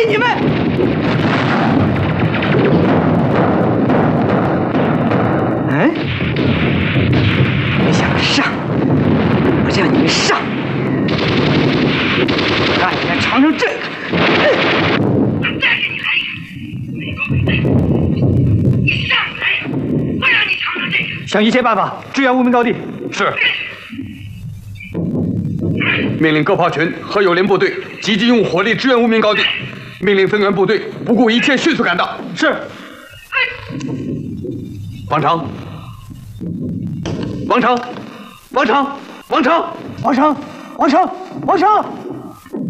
理你们！哎，你想上，我就让你们上，让你们尝尝这个。 再给你来一个，美国鬼子，你上来，我让你尝尝这个。 想一切办法支援无名高地。 是。命令各炮群和友邻部队积极用火力支援无名高地。命令增援部队不顾一切迅速赶到。 是。 王成，王成，王成，王成， 王成，王成，王成。